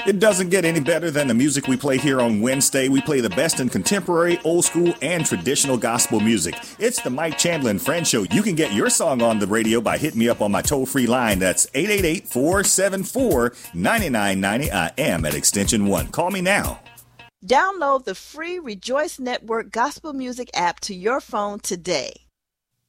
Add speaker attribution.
Speaker 1: It doesn't get any better than the music we play here on Wednesday. We play the best in contemporary, old school, and traditional gospel music. It's the Mike Chandler and Friends Show. You can get your song on the radio by hitting me up on my toll-free line. That's 888-474-9990. I am at extension 1. Call me now.
Speaker 2: Download the free Rejoice Network gospel music app to your phone today.